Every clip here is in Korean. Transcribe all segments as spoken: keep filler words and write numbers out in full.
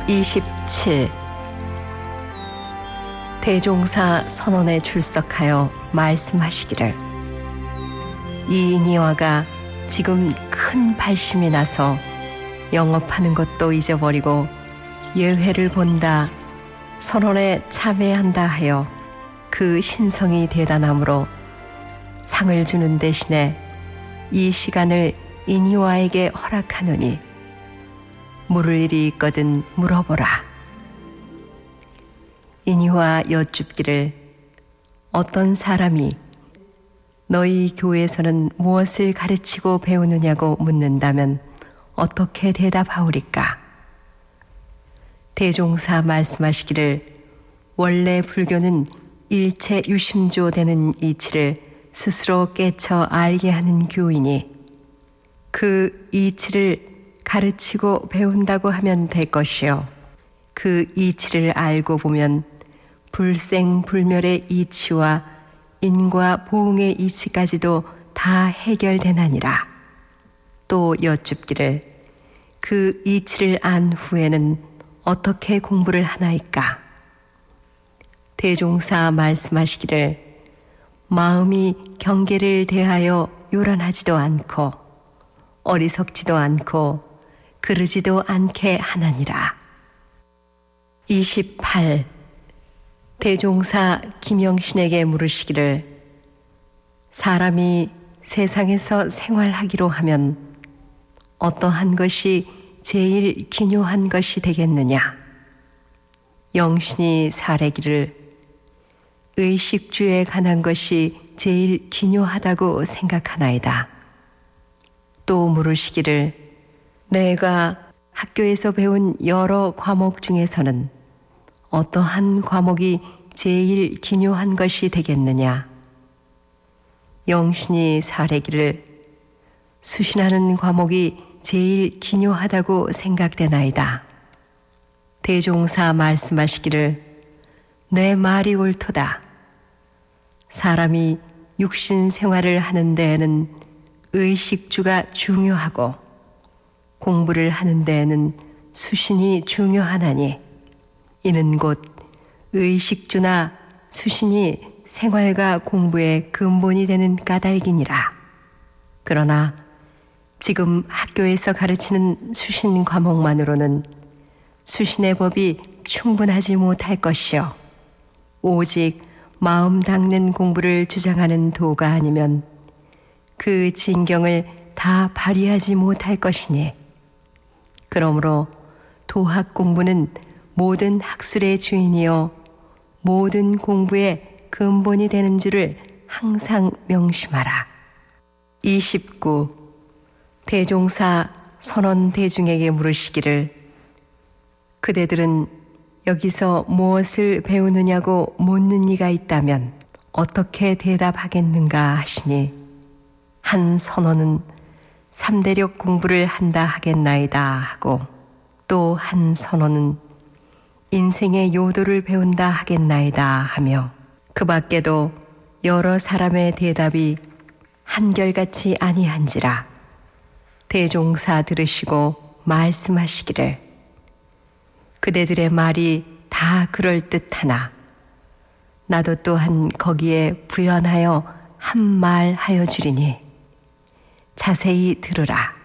이십칠. 대종사 선언에 출석하여 말씀하시기를 이 인이와가 지금 큰 발심이 나서 영업하는 것도 잊어버리고 예회를 본다, 선언에 참회한다 하여 그 신성이 대단하므로 상을 주는 대신에 이 시간을 인이와에게 허락하노니 물을 일이 있거든 물어보라. 인이와 여쭙기를 어떤 사람이 너희 교회에서는 무엇을 가르치고 배우느냐고 묻는다면 어떻게 대답하오리까? 대종사 말씀하시기를 원래 불교는 일체 유심조 되는 이치를 스스로 깨쳐 알게 하는 교이니 그 이치를 가르치고 배운다고 하면 될 것이요, 그 이치를 알고 보면 불생불멸의 이치와 인과 보응의 이치까지도 다 해결되나니라. 또 여쭙기를 그 이치를 안 후에는 어떻게 공부를 하나이까? 대종사 말씀하시기를 마음이 경계를 대하여 요란하지도 않고 어리석지도 않고 그르지도 않게 하나니라. 이십팔. 대종사 김영신에게 물으시기를 사람이 세상에서 생활하기로 하면 어떠한 것이 제일 기묘한 것이 되겠느냐? 영신이 사례기를 의식주에 관한 것이 제일 기묘하다고 생각하나이다. 또 물으시기를 내가 학교에서 배운 여러 과목 중에서는 어떠한 과목이 제일 기묘한 것이 되겠느냐? 영신이 사례기를 수신하는 과목이 제일 기묘하다고 생각되나이다. 대종사 말씀하시기를 내 말이 옳도다. 사람이 육신 생활을 하는 데에는 의식주가 중요하고 공부를 하는 데에는 수신이 중요하나니 이는 곧 의식주나 수신이 생활과 공부의 근본이 되는 까닭이니라. 그러나 지금 학교에서 가르치는 수신 과목만으로는 수신의 법이 충분하지 못할 것이요, 오직 마음 닦는 공부를 주장하는 도가 아니면 그 진경을 다 발휘하지 못할 것이니 그러므로 도학 공부는 모든 학술의 주인이요 모든 공부의 근본이 되는 줄을 항상 명심하라. 이십구. 대종사 선원 대중에게 물으시기를 그대들은 여기서 무엇을 배우느냐고 묻는 이가 있다면 어떻게 대답하겠는가 하시니 한 선원은 삼대력 공부를 한다 하겠나이다 하고 또 한 선원은 인생의 요도를 배운다 하겠나이다 하며 그 밖에도 여러 사람의 대답이 한결같이 아니한지라. 대종사 들으시고 말씀하시기를 그대들의 말이 다 그럴듯하나 나도 또한 거기에 부연하여 한 말 하여 주리니 자세히 들으라.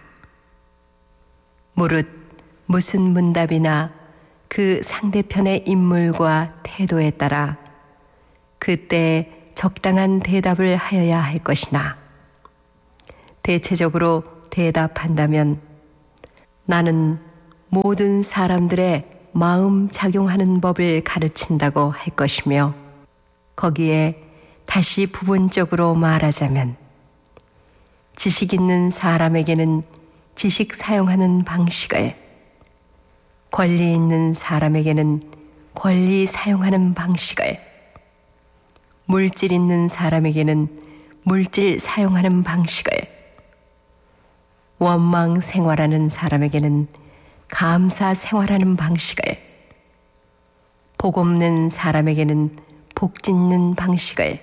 무릇 무슨 문답이나 그 상대편의 인물과 태도에 따라 그때 적당한 대답을 하여야 할 것이나 대체적으로 대답한다면 나는 모든 사람들의 마음 작용하는 법을 가르친다고 할 것이며 거기에 다시 부분적으로 말하자면 지식 있는 사람에게는 지식 사용하는 방식을, 권리 있는 사람에게는 권리 사용하는 방식을, 물질 있는 사람에게는 물질 사용하는 방식을, 원망 생활하는 사람에게는 감사 생활하는 방식을, 복 없는 사람에게는 복 짓는 방식을,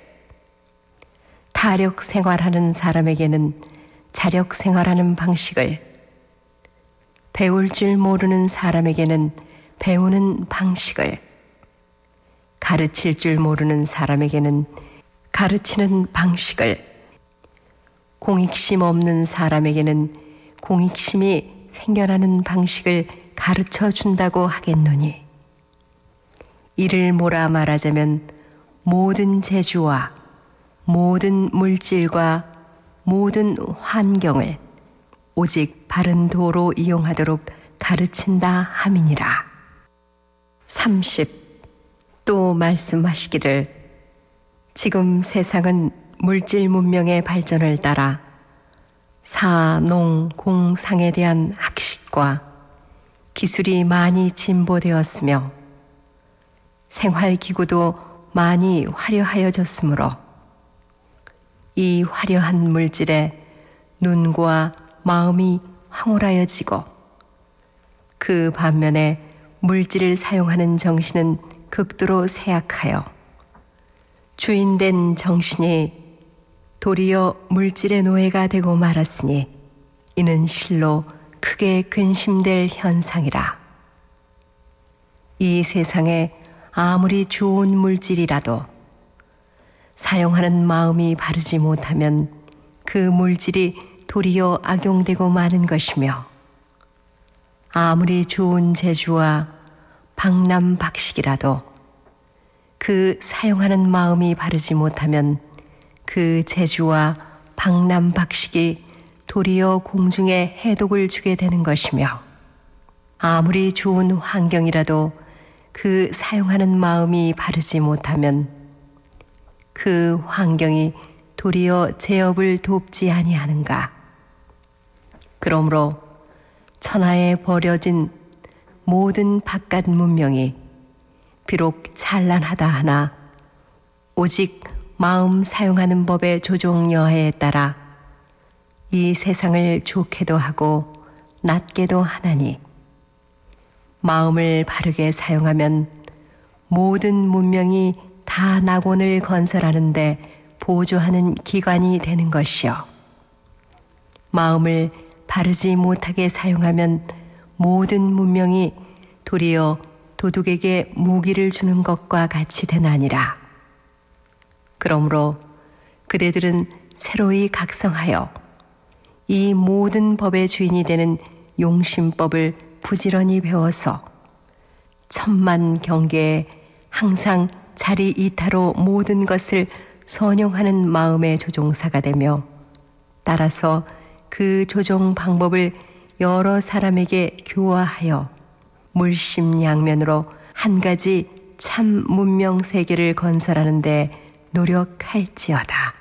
타력 생활하는 사람에게는 자력 생활하는 방식을, 배울 줄 모르는 사람에게는 배우는 방식을, 가르칠 줄 모르는 사람에게는 가르치는 방식을, 공익심 없는 사람에게는 공익심이 생겨나는 방식을 가르쳐 준다고 하겠노니, 이를 몰아 말하자면 모든 재주와 모든 물질과 모든 환경을 오직 바른 도로 이용하도록 가르친다 함이니라. 삼십. 또 말씀하시기를, 지금 세상은 물질 문명의 발전을 따라 사, 농, 공, 상에 대한 학식과 기술이 많이 진보되었으며 생활기구도 많이 화려하여졌으므로 이 화려한 물질에 눈과 마음이 황홀하여지고, 그 반면에 물질을 사용하는 정신은 극도로 쇠약하여 주인된 정신이 도리어 물질의 노예가 되고 말았으니, 이는 실로 크게 근심될 현상이라. 이 세상에 아무리 좋은 물질이라도 사용하는 마음이 바르지 못하면 그 물질이 도리어 악용되고 마는 것이며, 아무리 좋은 재주와 박람박식이라도 그 사용하는 마음이 바르지 못하면 그 재주와 박람박식이 도리어 공중에 해독을 주게 되는 것이며, 아무리 좋은 환경이라도 그 사용하는 마음이 바르지 못하면 그 환경이 도리어 제업을 돕지 아니하는가. 그러므로 천하에 버려진 모든 바깥 문명이 비록 찬란하다 하나 오직 마음 사용하는 법의 조종 여하에 따라 이 세상을 좋게도 하고 낮게도 하나니, 마음을 바르게 사용하면 모든 문명이 다 낙원을 건설하는데 보조하는 기관이 되는 것이요, 마음을 바르지 못하게 사용하면 모든 문명이 도리어 도둑에게 무기를 주는 것과 같이 되나니라. 그러므로 그대들은 새로이 각성하여 이 모든 법의 주인이 되는 용심법을 부지런히 배워서 천만 경계에 항상 자리 이타로 모든 것을 선용하는 마음의 조종사가 되며, 따라서 그 조종 방법을 여러 사람에게 교화하여 물심양면으로 한 가지 참 문명 세계를 건설하는 데 노력할지어다.